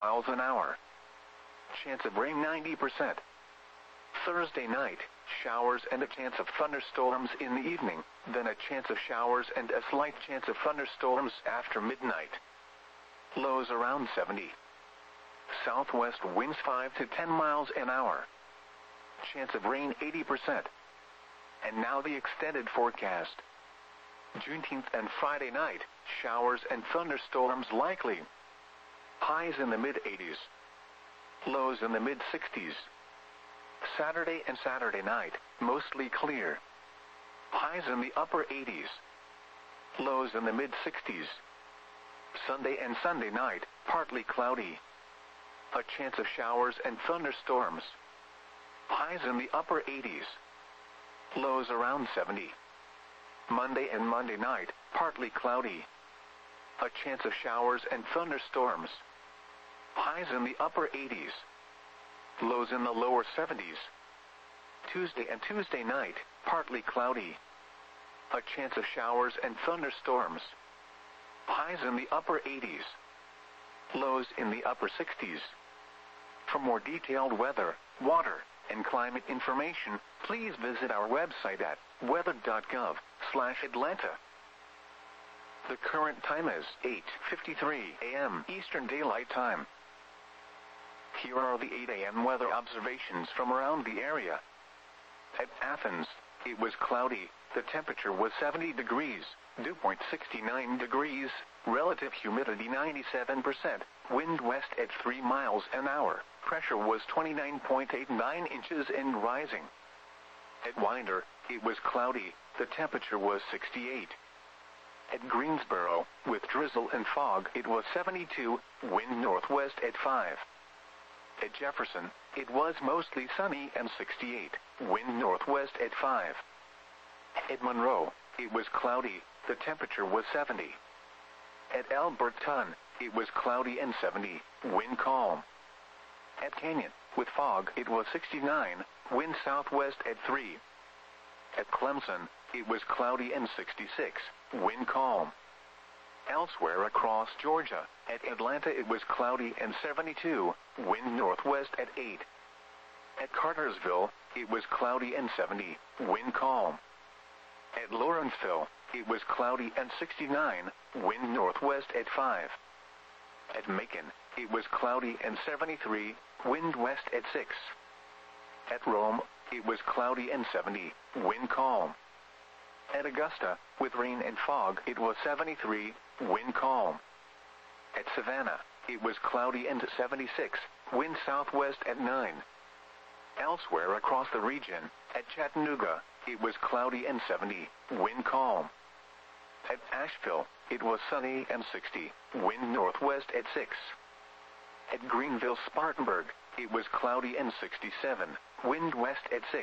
miles an hour. Chance of rain 90%. Thursday night, showers and a chance of thunderstorms in the evening, then a chance of showers and a slight chance of thunderstorms after midnight. Lows around 70. Southwest winds 5 to 10 miles an hour. Chance of rain 80%. And now the extended forecast. Juneteenth and Friday night, showers and thunderstorms likely. Highs in the mid-80s. Lows in the mid-60s. Saturday and Saturday night, mostly clear. Highs in the upper 80s. Lows in the mid-60s. Sunday and Sunday night, partly cloudy. A chance of showers and thunderstorms. Highs in the upper 80s. Lows around 70. Monday and Monday night, partly cloudy. A chance of showers and thunderstorms. Highs in the upper 80s. Lows in the lower 70s. Tuesday and Tuesday night, partly cloudy. A chance of showers and thunderstorms. Highs in the upper 80s. Lows in the upper 60s. For more detailed weather, water, and climate information, please visit our website at weather.gov/Atlanta. The current time is 8:53 a.m. Eastern Daylight Time. Here are the 8 a.m. weather observations from around the area. At Athens, it was cloudy. The temperature was 70 degrees, dew point 69 degrees, relative humidity 97%, wind west at 3 miles an hour, pressure was 29.89 inches and rising. At Winder, it was cloudy. The temperature was 68. At Greensboro, with drizzle and fog, it was 72, wind northwest at 5. At Jefferson, it was mostly sunny and 68, wind northwest at 5. At Monroe, it was cloudy. The temperature was 70. At Alberton, it was cloudy and 70, wind calm. At Canyon, with fog, it was 69, wind southwest at 3. At Clemson, it was cloudy and 66, wind calm. Elsewhere across Georgia, at Atlanta it was cloudy and 72, wind northwest at 8. At Cartersville, it was cloudy and 70, wind calm. At Lawrenceville, it was cloudy and 69, wind northwest at 5. At Macon, it was cloudy and 73, wind west at 6. At Rome, it was cloudy and 70, wind calm. At Augusta, with rain and fog, it was 73, wind calm. At Savannah, it was cloudy and 76, wind southwest at 9. Elsewhere across the region, at Chattanooga, it was cloudy and 70, wind calm. At Asheville, it was sunny and 60, wind northwest at 6. At Greenville-Spartanburg, it was cloudy and 67, wind west at 6.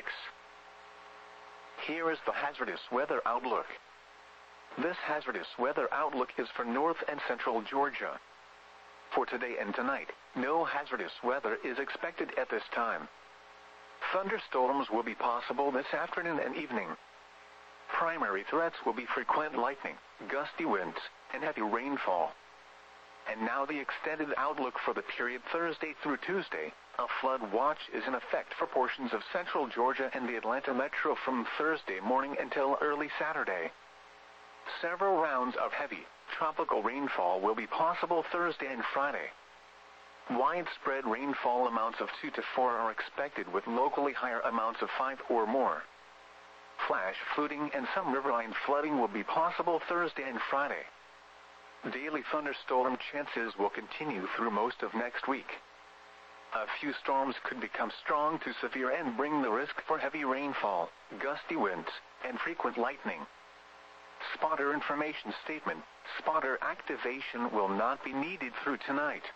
Here is the hazardous weather outlook. This hazardous weather outlook is for north and central Georgia. For today and tonight, no hazardous weather is expected at this time. Thunderstorms will be possible this afternoon and evening. Primary threats will be frequent lightning, gusty winds, and heavy rainfall. And now the extended outlook for the period Thursday through Tuesday. A flood watch is in effect for portions of central Georgia and the Atlanta metro from Thursday morning until early Saturday. Several rounds of heavy, tropical rainfall will be possible Thursday and Friday. Widespread rainfall amounts of 2 to 4 are expected, with locally higher amounts of 5 or more. Flash flooding and some riverine flooding will be possible Thursday and Friday. Daily thunderstorm chances will continue through most of next week. A few storms could become strong to severe and bring the risk for heavy rainfall, gusty winds, and frequent lightning. Spotter information statement: spotter activation will not be needed through tonight.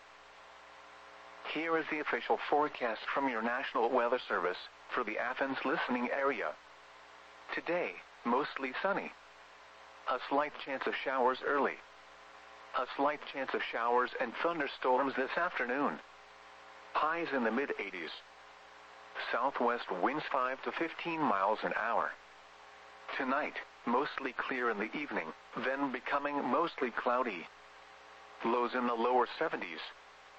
Here is the official forecast from your National Weather Service for the Athens listening area. Today, mostly sunny. A slight chance of showers early. A slight chance of showers and thunderstorms this afternoon. Highs in the mid-80s. Southwest winds 5 to 15 miles an hour. Tonight, mostly clear in the evening, then becoming mostly cloudy. Lows in the lower 70s.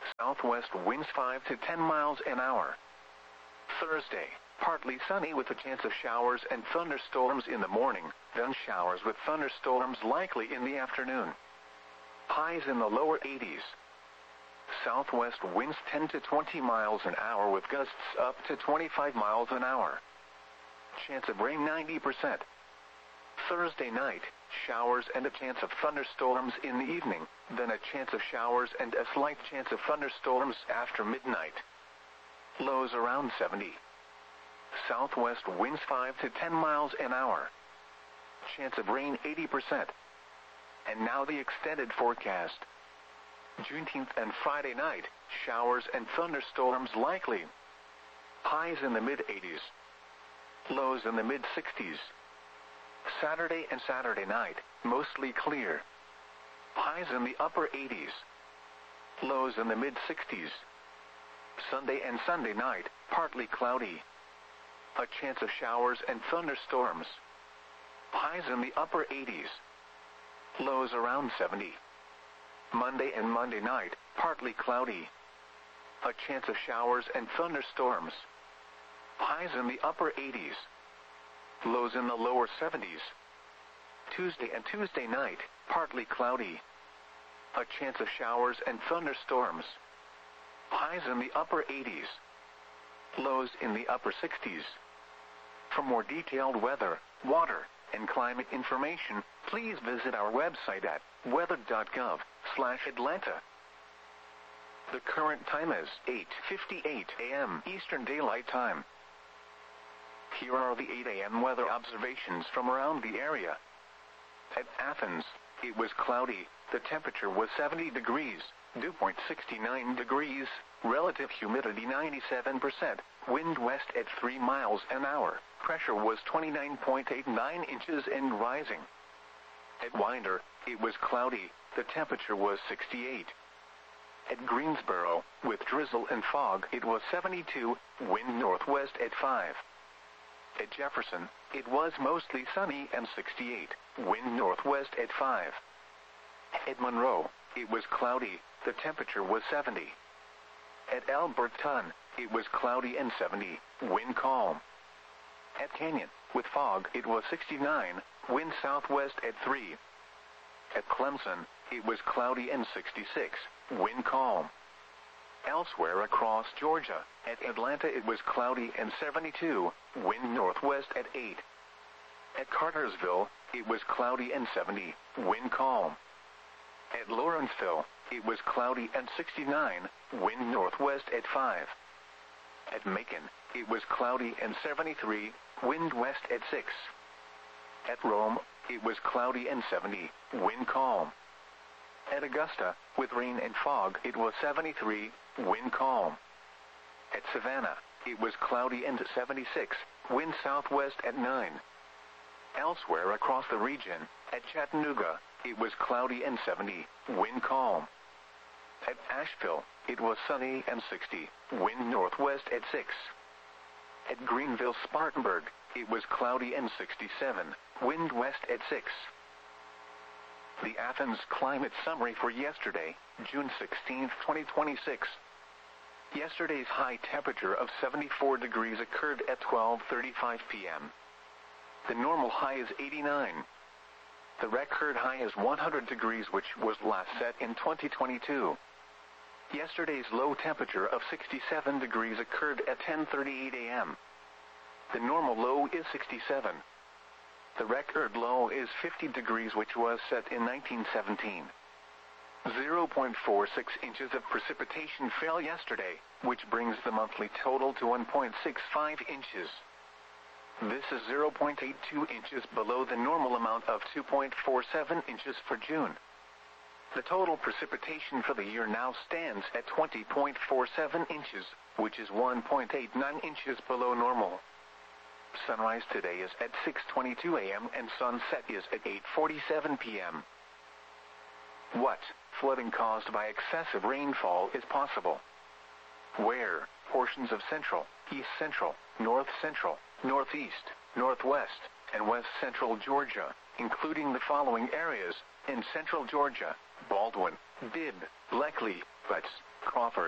Southwest winds 5 to 10 miles an hour. Thursday, partly sunny with a chance of showers and thunderstorms in the morning, then showers with thunderstorms likely in the afternoon. Highs in the lower 80s. Southwest winds 10 to 20 miles an hour with gusts up to 25 miles an hour. Chance of rain 90%. Thursday night, showers and a chance of thunderstorms in the evening, then a chance of showers and a slight chance of thunderstorms after midnight. Lows around 70. Southwest winds 5 to 10 miles an hour. Chance of rain 80%. And now the extended forecast. Juneteenth and Friday night, showers and thunderstorms likely. Highs in the mid-80s. Lows in the mid-60s. Saturday and Saturday night, mostly clear. Highs in the upper 80s. Lows in the mid-60s. Sunday and Sunday night, partly cloudy. A chance of showers and thunderstorms. Highs in the upper 80s. Lows around 70. Monday and Monday night, partly cloudy. A chance of showers and thunderstorms. Highs in the upper 80s. Lows in the lower 70s. Tuesday and Tuesday night, partly cloudy. A chance of showers and thunderstorms. Highs in the upper 80s. Lows in the upper 60s. For more detailed weather, water, and climate information, please visit our website at weather.gov/Atlanta. The current time is 8:58 a.m. Eastern Daylight Time. Here are the 8 a.m. weather observations from around the area. At Athens, it was cloudy. The temperature was 70 degrees, dew point 69 degrees, relative humidity 97%, wind west at 3 miles an hour, pressure was 29.89 inches and rising. At Winder, it was cloudy. The temperature was 68. At Greensboro, with drizzle and fog, it was 72, wind northwest at 5. At Jefferson, it was mostly sunny and 68, wind northwest at 5. At Monroe, it was cloudy. The temperature was 70. At Alberton, it was cloudy and 70, wind calm. At Canyon, with fog, it was 69, wind southwest at 3. At Clemson, it was cloudy and 66, wind calm. Elsewhere across Georgia, at Atlanta it was cloudy and 72, wind northwest at 8. At Cartersville, it was cloudy and 70, wind calm. At Lawrenceville, it was cloudy and 69, wind northwest at 5. At Macon, it was cloudy and 73, wind west at 6. At Rome, it was cloudy and 70, wind calm. At Augusta, with rain and fog, it was 73, wind calm. At Savannah, it was cloudy and 76, wind southwest at 9. Elsewhere across the region, at Chattanooga, it was cloudy and 70, wind calm. At Asheville, it was sunny and 60, wind northwest at 6. At Greenville-Spartanburg, it was cloudy and 67, wind west at 6. The Athens Climate Summary for yesterday, June 16, 2026. Yesterday's high temperature of 74 degrees occurred at 12:35 p.m. The normal high is 89. The record high is 100 degrees, which was last set in 2022. Yesterday's low temperature of 67 degrees occurred at 10:38 a.m. The normal low is 67. The record low is 50 degrees, which was set in 1917. 0.46 inches of precipitation fell yesterday, which brings the monthly total to 1.65 inches. This is 0.82 inches below the normal amount of 2.47 inches for June. The total precipitation for the year now stands at 20.47 inches, which is 1.89 inches below normal. Sunrise today is at 6:22 a.m. and sunset is at 8:47 p.m. What flooding caused by excessive rainfall is possible? Where portions of central, east central, north central, northeast, northwest, and west central Georgia, including the following areas: in central Georgia, Baldwin, Bibb, Bleckley, Butts, Crawford.